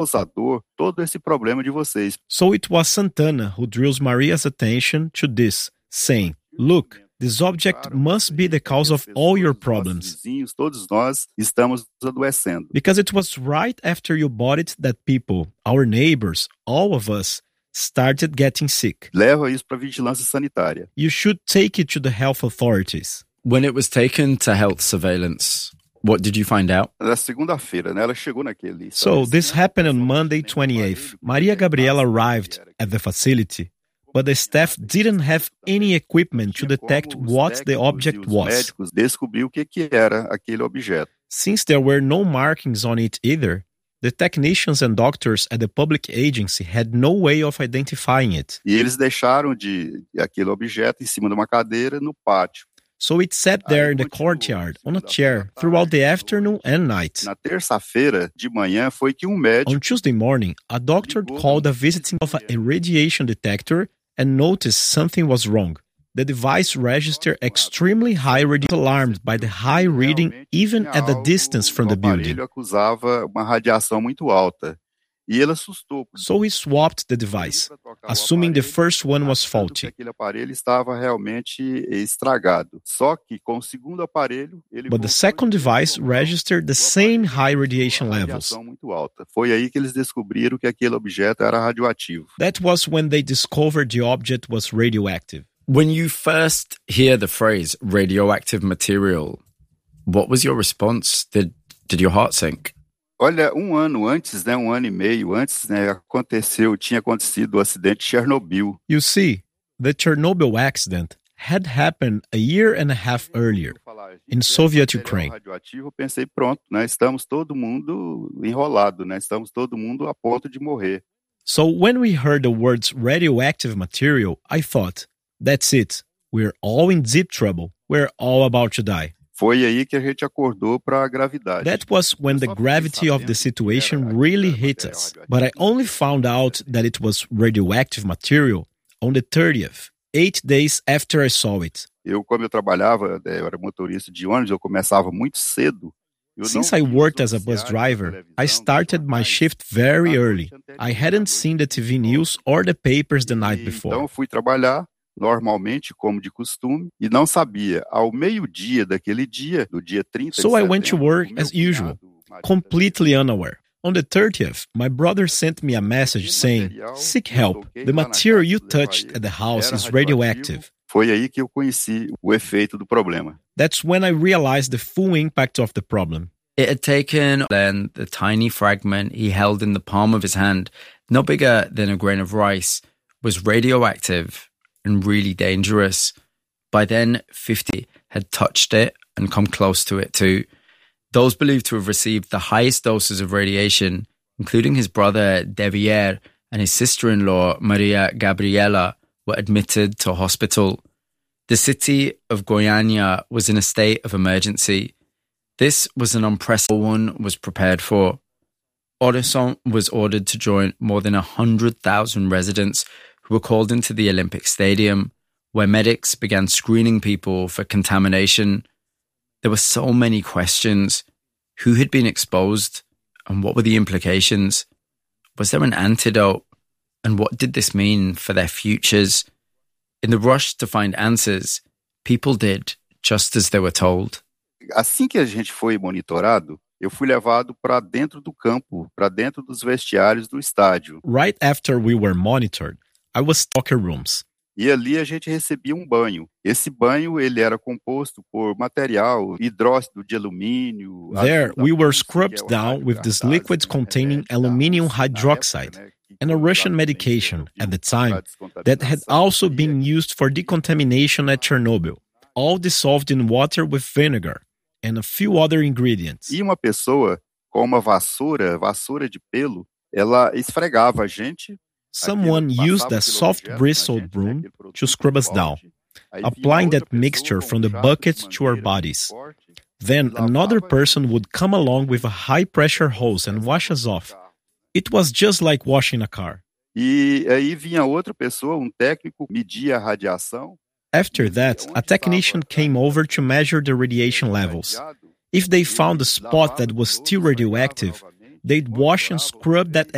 causador todo esse problema de vocês. So it was Santana who draws Maria's attention to this, saying, "Look, this object must be the cause of all your problems." Vizinhos, todos nós estamos adoecendo. Because it was right after you bought it that people, our neighbors, all of us, started getting sick. Leva isso para a vigilância sanitária. You should take it to the health authorities. When it was taken to health surveillance, what did you find out? Na segunda-feira, né? Ela chegou naquele. So this happened on Monday 28th. Maria Gabriela arrived at the facility, but the staff didn't have any equipment to detect what the object was. Os médicos descobriu o que era aquele objeto. Since there were no markings on it either, the technicians and doctors at the public agency had no way of identifying it. E eles deixaram aquele objeto em cima de uma cadeira no pátio. So it sat there in the courtyard on a chair throughout the afternoon and night. Na terça-feira de manhã foi que médico On Tuesday morning, a doctor called a visiting of a radiation detector and noticed something was wrong. The device registered extremely high radiation, alarmed by the high reading even at the distance from the building. O aparelho acusava uma radiação muito alta. E ele assustou. So he swapped the device, assuming the first one was faulty. Aquele aparelho estava realmente estragado. Só que com o segundo aparelho, But the second device registered the same high radiation levels. Muito alta. Foi aí que eles descobriram que aquele objeto era radioativo. That was when they discovered the object was radioactive. When you first hear the phrase radioactive material, what was your response? Did your heart sink? Olha, um ano antes, né, 1 ano e meio antes, né, tinha acontecido o acidente de Chernobyl. You see, the Chernobyl accident had happened a year and a half earlier in Soviet Ukraine. Radioativo, eu pensei, pronto, né, estamos todo mundo enrolado, né, estamos todo mundo a ponto de morrer. So when we heard the words radioactive material, I thought, that's it. We're all in deep trouble. We're all about to die. Foi aí que a gente acordou para a gravidade. That was when the gravity of the situation really hit us. But I only found out that it was radioactive material on the 30th, 8 days after I saw it. Como eu trabalhava, eu era motorista de ônibus, eu começava muito cedo. Since I worked as a bus driver, I started my shift very early. I hadn't seen the TV news or the papers the night before. Então eu fui trabalhar normalmente, como de costume, e não sabia, ao meio-dia daquele dia, do dia 30 So I went to work as usual, completely unaware. On the 30th, my brother sent me a message saying, "Seek help. The material you touched at the house is radioactive." Foi aí que eu conheci o efeito do problema. That's when I realized the full impact of the problem. It had taken then the tiny fragment he held in the palm of his hand, no bigger than a grain of rice, was radioactive and really dangerous. By then, 50 had touched it and come close to it too. Those believed to have received the highest doses of radiation, including his brother Devier and his sister-in-law Maria Gabriela, were admitted to hospital. The city of Goiânia was in a state of emergency. This was an unprecedented one was prepared for. Oreson was ordered to join more than 100,000 residents who were called into the Olympic Stadium, where medics began screening people for contamination. There were so many questions. Who had been exposed? And what were the implications? Was there an antidote? And what did this mean for their futures? In the rush to find answers, people did just as they were told. Assim que a gente foi monitorado, eu fui levado para dentro do campo, para dentro dos vestiários do estádio. Right after we were monitored, I was in locker rooms. E ali a gente recebia um banho. Esse banho ele era composto por material hidróxido de alumínio. There, we were scrubbed down with this liquid containing aluminium hydroxide and a Russian medication at the time that had also been used for decontamination at Chernobyl, all dissolved in water with vinegar and a few other ingredients. E uma pessoa com uma vassoura de pelo, ela esfregava a gente. Someone used a soft bristled broom to scrub us down, applying that mixture from the bucket to our bodies. Then another person would come along with a high-pressure hose and wash us off. It was just like washing a car. E aí vinha outra pessoa, técnico, media a radiação. After that, a technician came over to measure the radiation levels. If they found a spot that was still radioactive, they'd wash and scrub that